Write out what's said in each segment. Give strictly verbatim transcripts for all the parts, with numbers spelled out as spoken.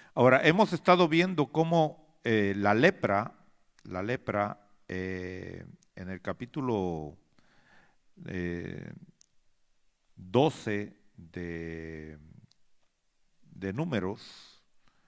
Ahora, hemos estado viendo cómo eh, la lepra, la lepra eh, en el capítulo eh, doce de, de Números,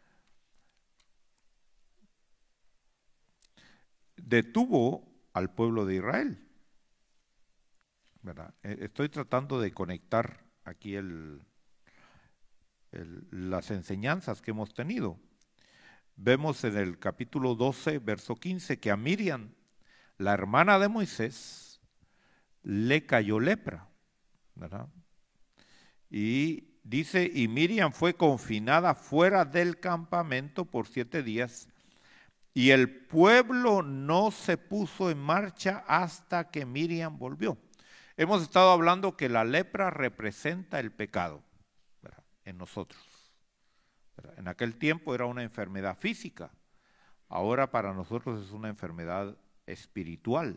detuvo al pueblo de Israel, ¿verdad? Eh, Estoy tratando de conectar aquí el, el, las enseñanzas que hemos tenido. Vemos en el capítulo doce, verso quince, que a Miriam, la hermana de Moisés, le cayó lepra, ¿verdad? Y dice, y Miriam fue confinada fuera del campamento por siete días, y el pueblo no se puso en marcha hasta que Miriam volvió. Hemos estado hablando que la lepra representa el pecado, ¿verdad?, en nosotros, ¿verdad? En aquel tiempo era una enfermedad física, ahora para nosotros es una enfermedad espiritual.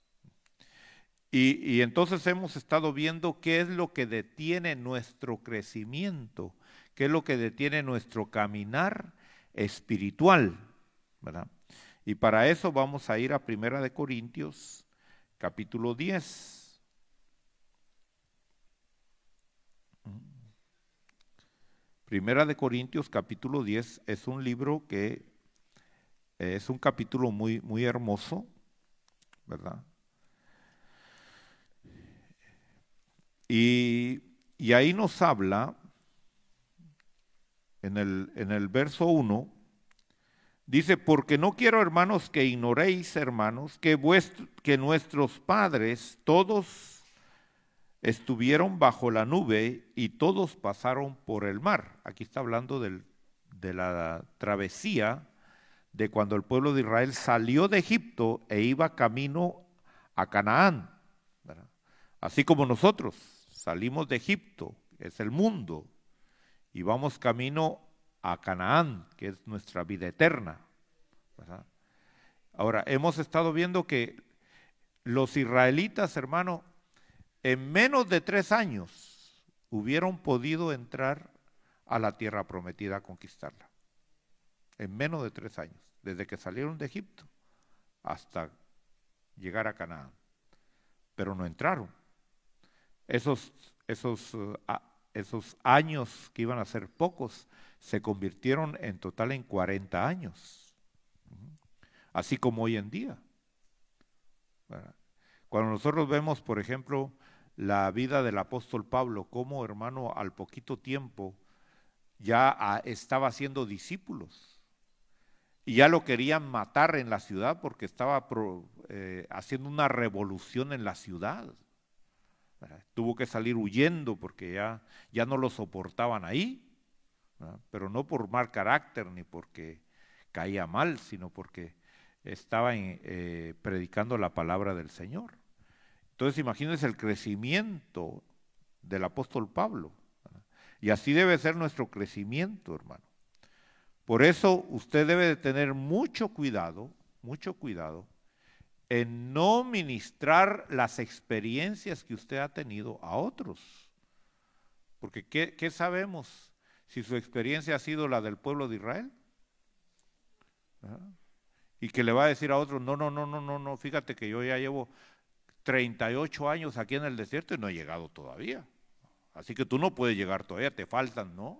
Y, y entonces hemos estado viendo qué es lo que detiene nuestro crecimiento, qué es lo que detiene nuestro caminar espiritual, ¿verdad? Y para eso vamos a ir a Primera de Corintios, capítulo diez. Primera de Corintios, capítulo diez, es un libro que es un capítulo muy, muy hermoso, ¿verdad? Y, y ahí nos habla, en el, en el verso uno, dice, porque no quiero, hermanos, que ignoréis, hermanos, que, vuestro, que nuestros padres todos estuvieron bajo la nube y todos pasaron por el mar. Aquí está hablando del, de la travesía de cuando el pueblo de Israel salió de Egipto e iba camino a Canaán, ¿verdad? Así como nosotros salimos de Egipto, que es el mundo, y vamos camino a Canaán, que es nuestra vida eterna, ¿verdad? Ahora, hemos estado viendo que los israelitas, hermano, en menos de tres años hubieron podido entrar a la tierra prometida a conquistarla. En menos de tres años, desde que salieron de Egipto hasta llegar a Canaán. Pero no entraron. Esos, esos, uh, esos años que iban a ser pocos se convirtieron en total en cuarenta años. Así como hoy en día, ¿verdad? Cuando nosotros vemos, por ejemplo, la vida del apóstol Pablo, como hermano al poquito tiempo ya estaba haciendo discípulos y ya lo querían matar en la ciudad porque estaba pro, eh, haciendo una revolución en la ciudad. ¿Verdad? Tuvo que salir huyendo porque ya, ya no lo soportaban ahí, ¿verdad? Pero no por mal carácter ni porque caía mal, sino porque estaba en, eh, predicando la palabra del Señor. Entonces imagínense el crecimiento del apóstol Pablo, ¿verdad? Y así debe ser nuestro crecimiento, hermano. Por eso usted debe de tener mucho cuidado, mucho cuidado, en no ministrar las experiencias que usted ha tenido a otros. Porque ¿qué, qué sabemos si su experiencia ha sido la del pueblo de Israel? ¿Verdad? Y que le va a decir a otros, no, no, no, no, no, no, fíjate que yo ya llevo treinta y ocho años aquí en el desierto y no he llegado todavía. Así que tú no puedes llegar todavía, te faltan, ¿no?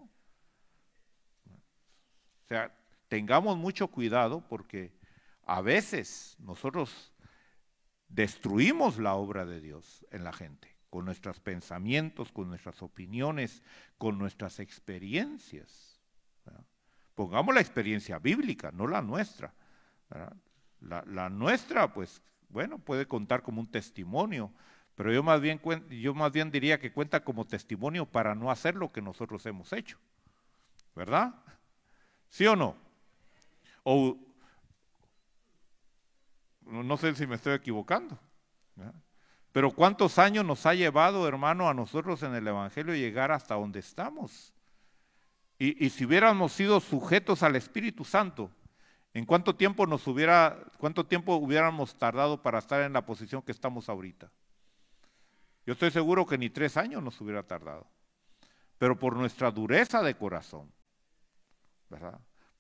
O sea, tengamos mucho cuidado porque a veces nosotros destruimos la obra de Dios en la gente, con nuestros pensamientos, con nuestras opiniones, con nuestras experiencias, ¿verdad? Pongamos la experiencia bíblica, no la nuestra, ¿verdad? La, la nuestra, pues, bueno, puede contar como un testimonio, pero yo más, bien, yo más bien diría que cuenta como testimonio para no hacer lo que nosotros hemos hecho, ¿verdad? ¿Sí o no? O no sé si me estoy equivocando, ¿verdad? Pero ¿cuántos años nos ha llevado, hermano, a nosotros en el Evangelio llegar hasta donde estamos? Y, y si hubiéramos sido sujetos al Espíritu Santo, ¿en cuánto tiempo nos hubiera, cuánto tiempo hubiéramos tardado para estar en la posición que estamos ahorita? Yo estoy seguro que ni tres años nos hubiera tardado. Pero por nuestra dureza de corazón, ¿verdad?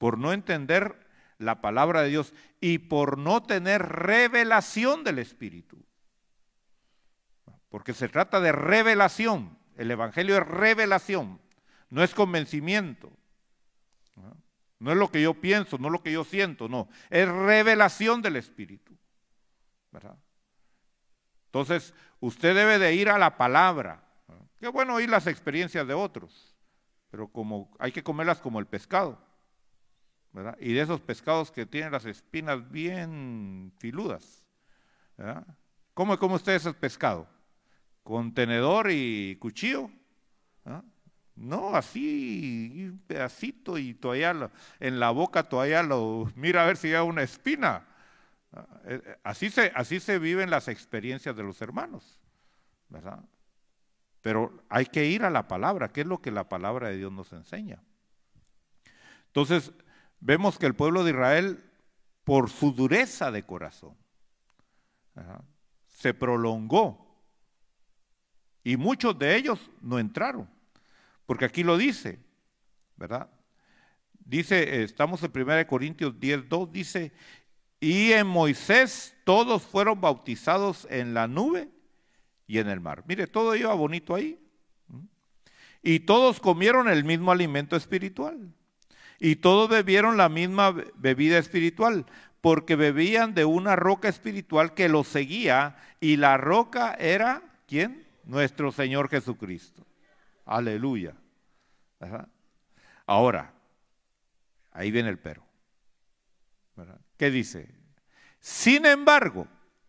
por no entender la palabra de Dios y por no tener revelación del Espíritu. Porque se trata de revelación. El Evangelio es revelación, no es convencimiento. No es lo que yo pienso, no es lo que yo siento, no. Es revelación del Espíritu, ¿verdad? Entonces, usted debe de ir a la palabra. Qué bueno oír las experiencias de otros, pero como hay que comerlas como el pescado, ¿verdad? Y de esos pescados que tienen las espinas bien filudas, ¿verdad? ¿Cómo come usted ese pescado? ¿Con tenedor y cuchillo? ¿Ah? No, así, un pedacito y todavía lo, en la boca todavía lo mira a ver si hay una espina. Así se, así se viven las experiencias de los hermanos, ¿verdad? Pero hay que ir a la palabra, que es lo que la palabra de Dios nos enseña. Entonces, vemos que el pueblo de Israel, por su dureza de corazón, ¿verdad?, se prolongó. Y muchos de ellos no entraron, porque aquí lo dice, ¿verdad? Dice, estamos en primera Corintios diez, dos, dice, y en Moisés todos fueron bautizados en la nube y en el mar. Mire, todo iba bonito ahí. Y todos comieron el mismo alimento espiritual. Y todos bebieron la misma bebida espiritual, porque bebían de una roca espiritual que los seguía, y la roca era, ¿quién? Nuestro Señor Jesucristo. Aleluya. ¿Verdad? Ahora, ahí viene el pero, ¿verdad? ¿Qué dice? Sin embargo,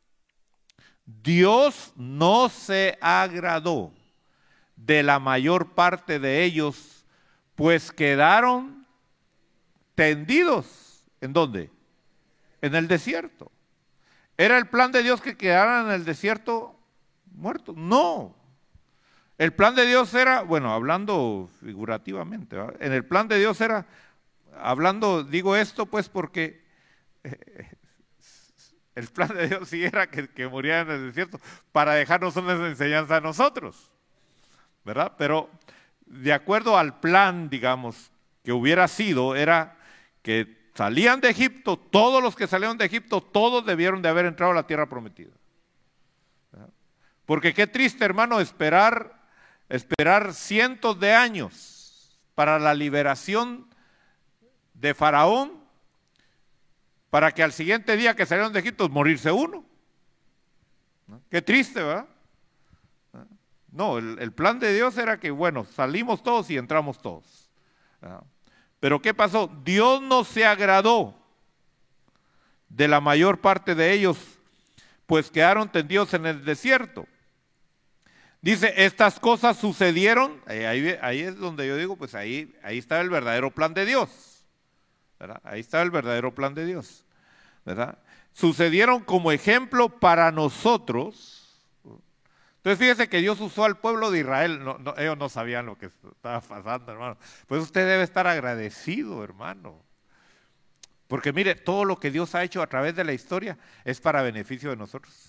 Dios no se agradó de la mayor parte de ellos, pues quedaron tendidos. ¿En dónde? En el desierto. ¿Era el plan de Dios que quedaran en el desierto muertos? No. El plan de Dios era, bueno, hablando figurativamente, ¿verdad? En el plan de Dios era, hablando, digo esto pues porque eh, el plan de Dios sí era que, que murieran en el desierto para dejarnos una enseñanza a nosotros, ¿verdad? Pero de acuerdo al plan, digamos, que hubiera sido, era que salían de Egipto, todos los que salieron de Egipto, todos debieron de haber entrado a la tierra prometida. ¿Verdad? Porque qué triste, hermano, esperar, esperar cientos de años para la liberación de Faraón, para que al siguiente día que salieron de Egipto morirse uno. ¿No? Qué triste, ¿verdad? No, el, el plan de Dios era que, bueno, salimos todos y entramos todos. ¿Verdad? Pero ¿qué pasó? Dios no se agradó de la mayor parte de ellos, pues quedaron tendidos en el desierto. Dice, estas cosas sucedieron, ahí, ahí es donde yo digo, pues ahí, ahí está el verdadero plan de Dios, ¿verdad? Ahí está el verdadero plan de Dios, ¿verdad? Sucedieron como ejemplo para nosotros. Entonces fíjese que Dios usó al pueblo de Israel, no, no, ellos no sabían lo que estaba pasando, hermano. Pues usted debe estar agradecido, hermano. Porque mire, todo lo que Dios ha hecho a través de la historia es para beneficio de nosotros.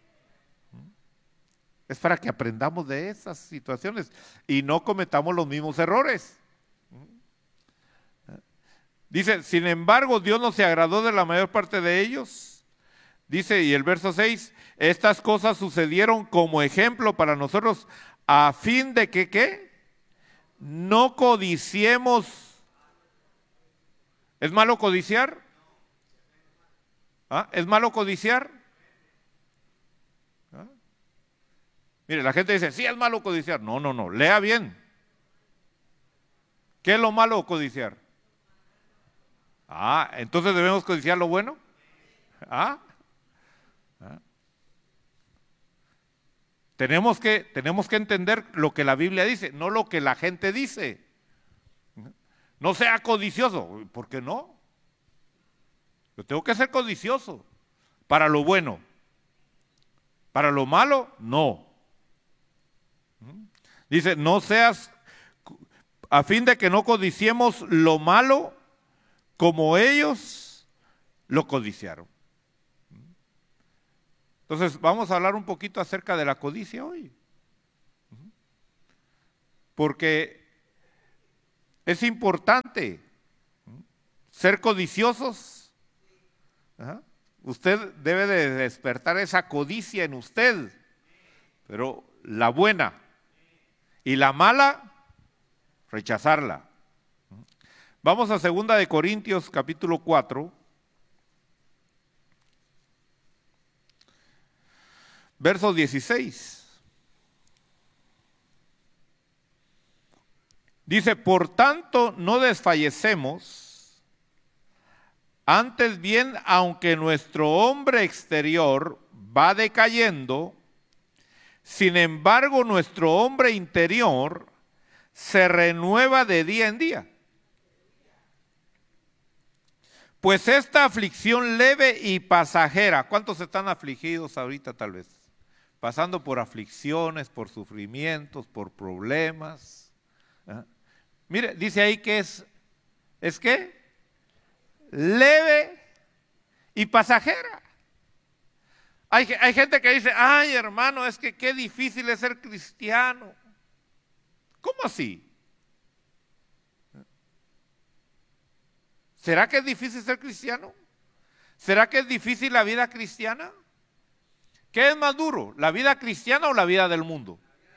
Es para que aprendamos de esas situaciones y no cometamos los mismos errores. Dice, sin embargo, Dios no se agradó de la mayor parte de ellos. Dice, y el verso seis, estas cosas sucedieron como ejemplo para nosotros, a fin de que, ¿qué? No codiciemos. ¿Es malo codiciar? ¿Ah? ¿Es malo codiciar? ¿Ah? Mire, la gente dice, sí es malo codiciar. No, no, no, lea bien. ¿Qué es lo malo codiciar? Ah, entonces debemos codiciar lo bueno. Ah, ah. Tenemos que, tenemos que entender lo que la Biblia dice, no lo que la gente dice. No sea codicioso. ¿Por qué no? Yo tengo que ser codicioso para lo bueno. Para lo malo, no. Dice, no seas, a fin de que no codiciemos lo malo como ellos lo codiciaron. Entonces, vamos a hablar un poquito acerca de la codicia hoy. Porque es importante ser codiciosos. ¿Ah? Usted debe de despertar esa codicia en usted, pero la buena y la mala, rechazarla. Vamos a segunda de Corintios capítulo cuatro, verso dieciséis. Dice, por tanto no desfallecemos, antes bien, aunque nuestro hombre exterior va decayendo, sin embargo nuestro hombre interior se renueva de día en día. Pues esta aflicción leve y pasajera, ¿cuántos están afligidos ahorita tal vez? Pasando por aflicciones, por sufrimientos, por problemas. ¿Ah? Mire, dice ahí que es, ¿es qué? Leve y pasajera. Hay, hay gente que dice, ay hermano, es que qué difícil es ser cristiano. ¿Cómo así? ¿Será que es difícil ser cristiano? ¿Será que es difícil la vida cristiana? ¿Qué es más duro, la vida cristiana o la vida del mundo?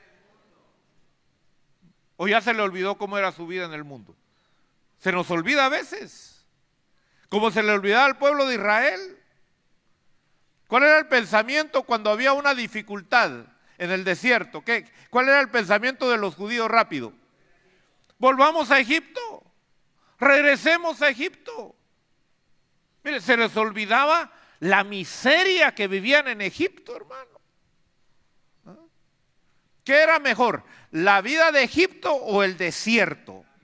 ¿O ya se le olvidó cómo era su vida en el mundo? Se nos olvida a veces, como se le olvidaba al pueblo de Israel. ¿Cuál era el pensamiento cuando había una dificultad en el desierto? ¿Qué? ¿Cuál era el pensamiento de los judíos rápido? Volvamos a Egipto, regresemos a Egipto. Mire, se les olvidaba la miseria que vivían en Egipto, hermano. ¿Ah? ¿Qué era mejor, la vida de Egipto o el desierto?